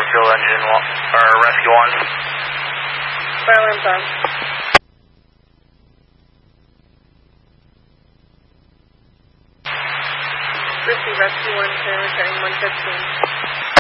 fuel engine, or rescue 1. Fire alarm's on. Rescue 1, returning 115.